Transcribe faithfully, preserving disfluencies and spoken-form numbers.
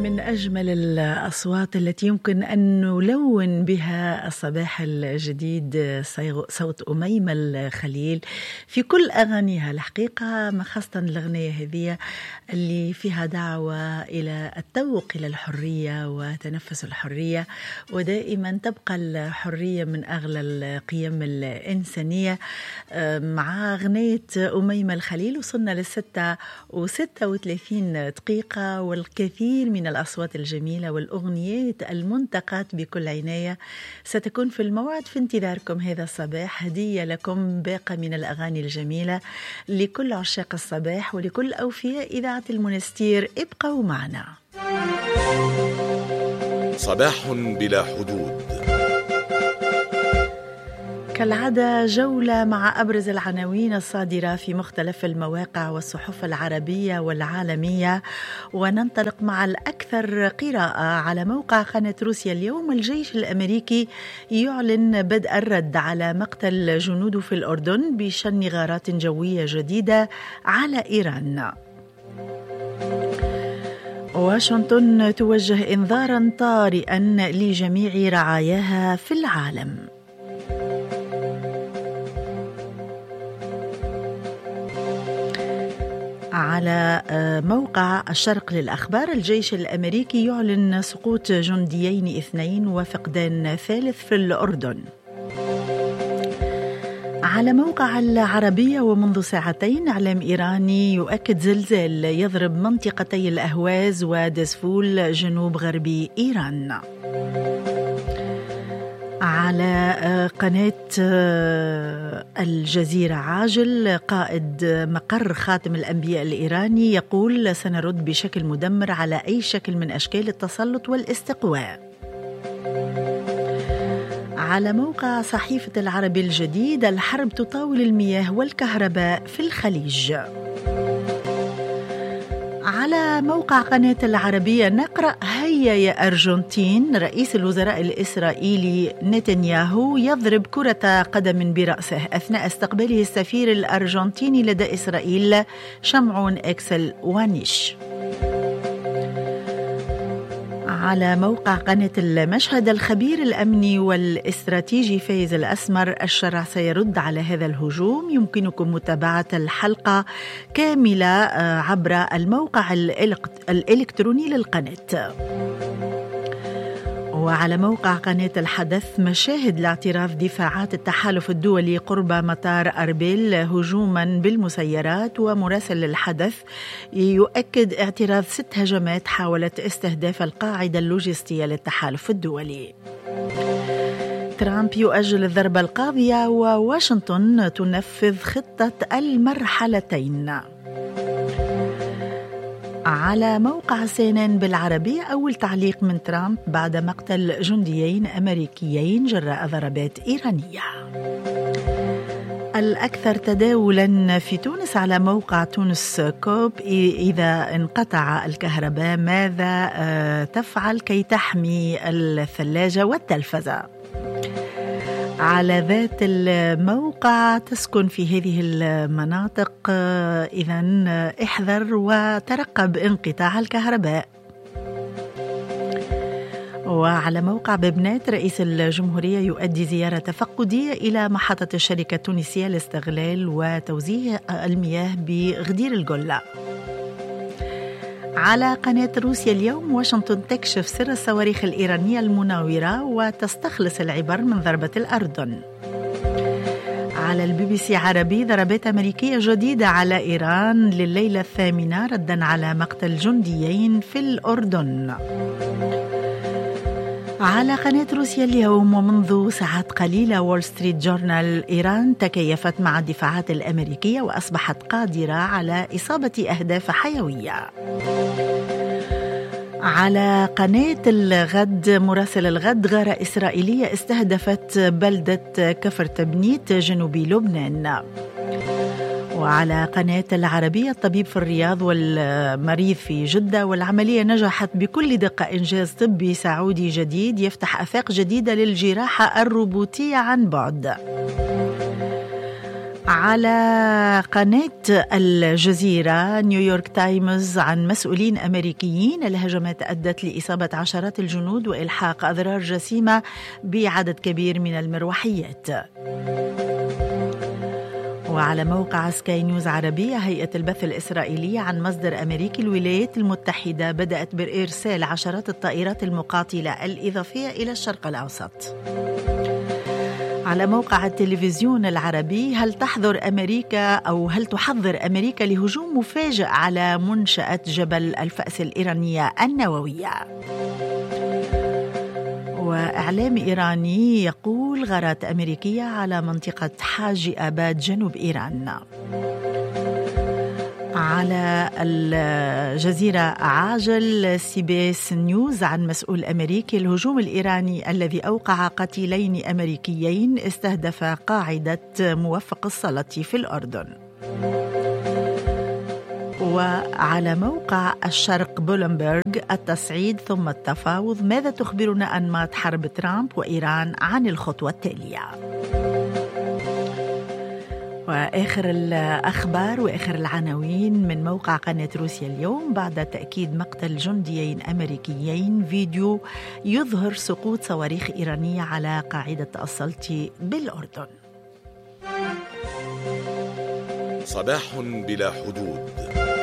من أجمل الأصوات التي يمكن أن نلون بها الصباح الجديد صوت أميمة الخليل في كل أغانيها الحقيقة، ما خاصة الأغنية هذه اللي فيها دعوة إلى التوق إلى الحرية وتنفس الحرية، ودائما تبقى الحرية من أغلى القيم الإنسانية. مع أغنية أميمة الخليل وصلنا للستة وستة وثلاثين دقيقة، والكثير من الأصوات الجميلة والأغنيات المنتقاة بكل عناية ستكون في الموعد في انتظاركم هذا الصباح. هدية لكم باقة من الأغاني الجميلة لكل عشاق الصباح ولكل أوفياء إذاعة المنستير. ابقوا معنا. صباح بلا حدود، كالعادة جولة مع أبرز العناوين الصادرة في مختلف المواقع والصحف العربية والعالمية، وننطلق مع الأكثر قراءة على موقع قناة روسيا اليوم. الجيش الأمريكي يعلن بدء الرد على مقتل جنوده في الأردن بشن غارات جوية جديدة على إيران. واشنطن توجه إنذارا طارئا لجميع رعاياها في العالم. على موقع الشرق للأخبار، الجيش الأمريكي يعلن سقوط جنديين اثنين وفقدان ثالث في الأردن. على موقع العربية، ومنذ ساعتين إعلام إيراني يؤكد زلزال يضرب منطقتي الأهواز ودزفول جنوب غربي إيران. على قناة الجزيرة عاجل، قائد مقر خاتم الأنبياء الإيراني يقول سنرد بشكل مدمر على أي شكل من أشكال التسلط والاستقواء. على موقع صحيفة العربي الجديد، الحرب تطاول المياه والكهرباء في الخليج. على موقع قناة العربية نقرأ هيا يا أرجنتين، رئيس الوزراء الإسرائيلي نتنياهو يضرب كرة قدم برأسه أثناء استقباله السفير الأرجنتيني لدى إسرائيل شمعون إكسل وانيش. على موقع قناة المشهد، الخبير الأمني والاستراتيجي فايز الأسمر الشرع سيرد على هذا الهجوم. يمكنكم متابعة الحلقة كاملة عبر الموقع الإلكتروني للقناة. وعلى موقع قناة الحدث، مشاهد لاعتراف دفاعات التحالف الدولي قرب مطار أربيل هجوما بالمسيرات، ومراسل الحدث يؤكد اعتراف ست هجمات حاولت استهداف القاعدة اللوجستية للتحالف الدولي. ترامب يؤجل الضربة القاضية، وواشنطن تنفذ خطة المرحلتين. على موقع سينان بالعربية، أول تعليق من ترامب بعد مقتل جنديين أمريكيين جراء ضربات إيرانية. الأكثر تداولا في تونس، على موقع تونس كوب، إذا انقطع الكهرباء ماذا تفعل كي تحمي الثلاجة والتلفزة؟ على ذات الموقع، تسكن في هذه المناطق إذن احذر وترقب انقطاع الكهرباء. وعلى موقع ببنات، رئيس الجمهورية يؤدي زيارة تفقدية إلى محطة الشركة التونسية لاستغلال وتوزيع المياه بغدير الجلة. على قناة روسيا اليوم، واشنطن تكشف سر الصواريخ الإيرانية المناورة وتستخلص العبر من ضربة الأردن. على البي بي سي عربي، ضربات أمريكية جديدة على إيران لليلة الثامنة ردا على مقتل جنديين في الأردن. على قناة روسيا اليوم، ومنذ ساعات قليلة، وول ستريت جورنال، إيران تكيفت مع الدفاعات الأمريكية وأصبحت قادرة على إصابة أهداف حيوية. على قناة الغد، مراسل الغد، غارة إسرائيلية استهدفت بلدة كفر تبنيت جنوبي لبنان. وعلى قناة العربية، الطبيب في الرياض والمريض في جدة، والعملية نجحت بكل دقة. إنجاز طبي سعودي جديد يفتح آفاق جديدة للجراحة الروبوتية عن بعد. على قناة الجزيرة نيويورك تايمز عن مسؤولين أمريكيين: الهجمات أدت لإصابة عشرات الجنود وإلحاق أضرار جسيمة بعدد كبير من المروحيات. وعلى موقع سكاي نيوز عربية: هيئة البث الإسرائيلية عن مصدر أمريكي: الولايات المتحدة بدأت بإرسال عشرات الطائرات المقاتلة الإضافية إلى الشرق الأوسط. على موقع التلفزيون العربي: هل تحذر أمريكا أو هل تحضر أمريكا لهجوم مفاجئ على منشأة جبل الفأس الإيرانية النووية. وإعلام إيراني يقول: غارات أمريكية على منطقة حاجي آباد جنوب إيران. على الجزيرة عاجل سي بي اس نيوز عن مسؤول أمريكي: الهجوم الإيراني الذي أوقع قتيلين أمريكيين استهدف قاعدة موفق الصلاة في الأردن. وعلى موقع الشرق بولمبرغ: التصعيد ثم التفاوض، ماذا تخبرنا أنماط حرب ترامب وإيران عن الخطوة التالية؟ وآخر الأخبار وآخر العناوين من موقع قناة روسيا اليوم: بعد تأكيد مقتل جنديين أمريكيين، فيديو يظهر سقوط صواريخ إيرانية على قاعدة السلط بالأردن. صباح بلا حدود.